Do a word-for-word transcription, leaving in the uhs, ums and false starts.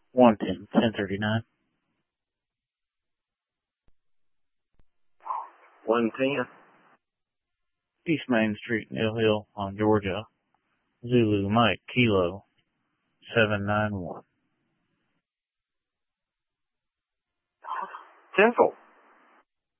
one ten, ten thirty-nine. one ten. East Main Street, Mill Hill on Georgia. Zulu Mike Kilo seven nine one. Simple.